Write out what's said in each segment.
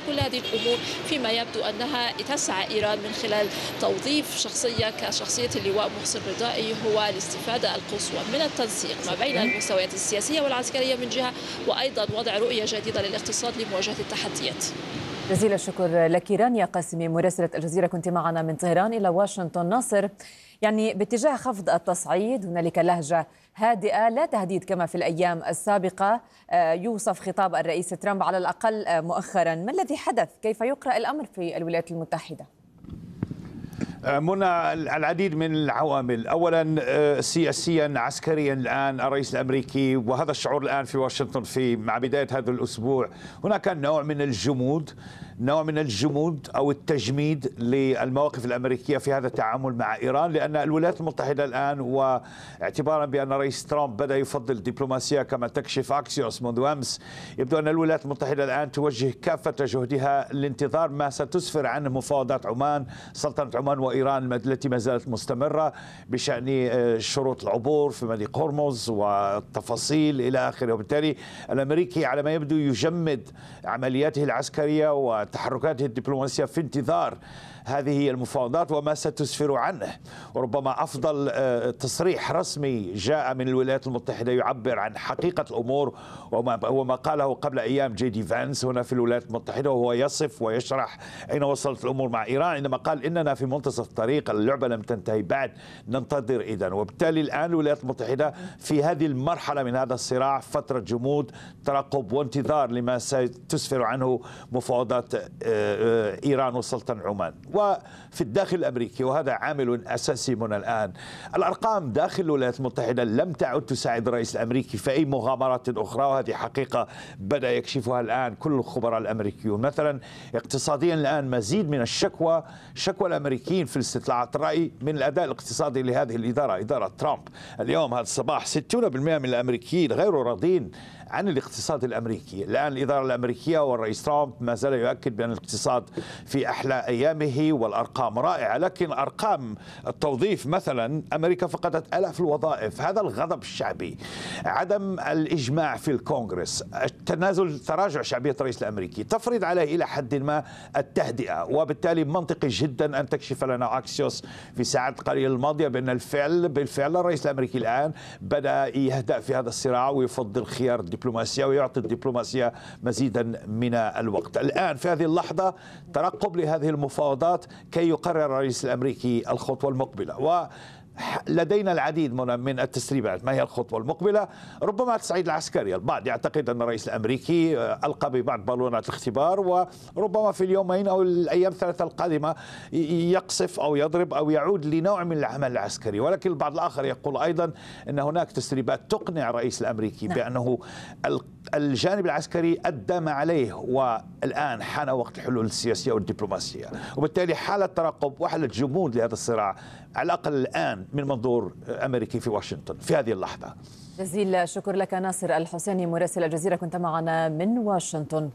كل هذه الأمور فيما يبدو أنها تسعى إيران من خلال توظيف شخصية كشخصية اللواء محسن رضائي هو الاستفادة القصوى من التنسيق ما بين المستويات السياسية والعسكرية من جهة، وأيضا وضع رؤية جديدة للاقتصاد لمواجهة التحديات. جزيل الشكر لك رانيا قاسمي مراسلة الجزيرة، كنت معنا من طهران إلى واشنطن. ناصر، يعني باتجاه خفض التصعيد هنالك لهجة هادئة لا تهديد كما في الأيام السابقة، يوصف خطاب الرئيس ترامب على الأقل مؤخرا. ما الذي حدث؟ كيف يقرأ الأمر في الولايات المتحدة؟ منى، العديد من العوامل. أولا سياسيا عسكريا الآن الرئيس الأمريكي، وهذا الشعور الآن في واشنطن مع بداية هذا الأسبوع، هناك نوع من الجمود أو التجميد للمواقف الأمريكية في هذا التعامل مع إيران، لأن الولايات المتحدة الآن، واعتبارا بأن الرئيس ترامب بدأ يفضل الدبلوماسية كما تكشف أكسيوس منذ أمس، يبدو أن الولايات المتحدة الآن توجه كافة جهدها لانتظار ما ستسفر عنه مفاوضات عمان، سلطنة عمان وإيران التي ما زالت مستمرة بشأن شروط العبور في مضيق هرمز والتفاصيل إلى آخره. وبالتالي الأمريكي على ما يبدو يجمد عملياته العسكرية وتحركاته الدبلوماسية في انتظار هذه المفاوضات وما ستسفر عنه. وربما أفضل تصريح رسمي جاء من الولايات المتحدة يعبر عن حقيقة الأمور وما قاله قبل أيام جي دي فانس هنا في الولايات المتحدة، وهو يصف ويشرح أين وصلت الأمور مع إيران، عندما قال إننا في منتصف الطريق، اللعبة لم تنتهي بعد، ننتظر إذن. وبالتالي الآن الولايات المتحدة في هذه المرحلة من هذا الصراع، فترة جمود، ترقب وانتظار لما ستسفر عنه مفاوضات إيران وسلطنة عمان. وفي الداخل الأمريكي، وهذا عامل أساسي من الآن، الأرقام داخل الولايات المتحدة لم تعد تساعد الرئيس الأمريكي في أي مغامرات أخرى، وهذه حقيقة بدأ يكشفها الآن كل الخبراء الأمريكيون. مثلا اقتصاديا الآن مزيد من شكوى الأمريكيين في استطلاعات الرأي من الأداء الاقتصادي لهذه الإدارة، إدارة ترامب. اليوم هذا الصباح 60% من الأمريكيين غير راضين عن الاقتصاد الأمريكي. الآن الإدارة الأمريكية والرئيس ترامب ما زال يؤكد بأن الاقتصاد في أحلى أيامه والأرقام رائعة، لكن أرقام التوظيف مثلا، أمريكا فقدت آلاف الوظائف. هذا الغضب الشعبي، عدم الإجماع في الكونغرس، تراجع شعبية الرئيس الأمريكي تفرض عليه إلى حد ما التهدئة. وبالتالي منطقي جدا أن تكشف لنا أكسيوس في الساعات القليلة الماضية بأن بالفعل الرئيس الأمريكي الآن بدأ يهدأ في هذا الصراع ويفضل خيار الدبلوماسية ويعطي الدبلوماسية مزيدا من الوقت. الآن في هذه اللحظة ترقب لهذه المفاوضات كي يقرر الرئيس الأمريكي الخطوة المقبلة، ولدينا العديد من التسريبات. ما هي الخطوة المقبلة؟ ربما التصعيد العسكري. البعض يعتقد أن الرئيس الأمريكي ألقى ببعض بالونات الاختبار، وربما في اليومين أو الأيام الثلاثة القادمة يقصف أو يضرب أو يعود لنوع من العمل العسكري. ولكن البعض الآخر يقول أيضا أن هناك تسريبات تقنع الرئيس الأمريكي بأنه الجانب العسكري أدى ما عليه، والآن حان وقت الحلول السياسية والدبلوماسية. وبالتالي حالة ترقب وحالة جمود لهذا الصراع على الأقل الآن من منظور أمريكي في واشنطن في هذه اللحظة. جزيل الشكر لك ناصر الحسيني مراسل الجزيرة، كنت معنا من واشنطن.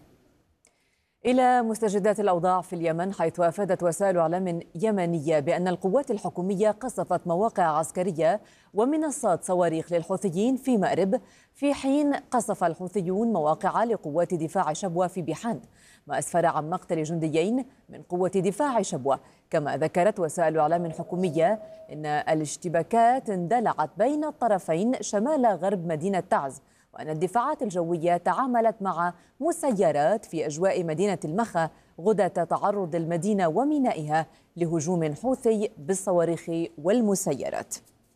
إلى مستجدات الأوضاع في اليمن، حيث أفادت وسائل إعلام يمنية بأن القوات الحكومية قصفت مواقع عسكرية ومنصات صواريخ للحوثيين في مأرب، في حين قصف الحوثيون مواقع لقوات دفاع شبوة في بيحان، ما أسفر عن مقتل جنديين من قوة دفاع شبوة. كما ذكرت وسائل إعلام حكومية أن الاشتباكات اندلعت بين الطرفين شمال غرب مدينة تعز، وأن الدفاعات الجوية تعاملت مع مسيرات في أجواء مدينة المخا غداة تعرض المدينة ومينائها لهجوم حوثي بالصواريخ والمسيرات.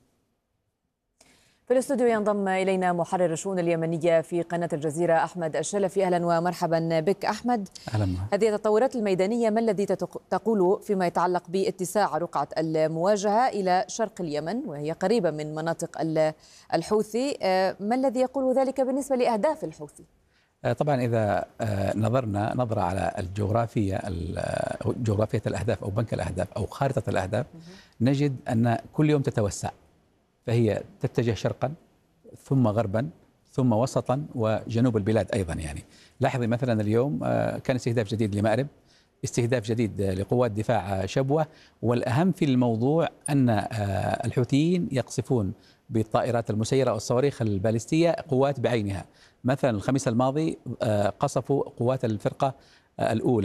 في الاستوديو ينضم إلينا محرر الشؤون اليمنية في قناة الجزيرة أحمد الشلفي. أهلا ومرحبا بك أحمد. أهلا. هذه التطورات الميدانية ما الذي تقول فيما يتعلق باتساع رقعة المواجهة إلى شرق اليمن وهي قريبة من مناطق الحوثي؟ ما الذي يقول ذلك بالنسبة لأهداف الحوثي؟ طبعا إذا نظرنا نظرة على جغرافية الأهداف أو بنك الأهداف أو خارطة الأهداف، نجد أن كل يوم تتوسع، فهي تتجه شرقا ثم غربا ثم وسطا وجنوب البلاد أيضا. يعني لاحظي مثلا اليوم كان استهداف جديد لمأرب، استهداف جديد لقوات دفاع شبوة، والأهم في الموضوع أن الحوثيين يقصفون بالطائرات المسيرة والصواريخ البالستية قوات بعينها. مثلا الخميس الماضي قصفوا قوات الفرقة الأولى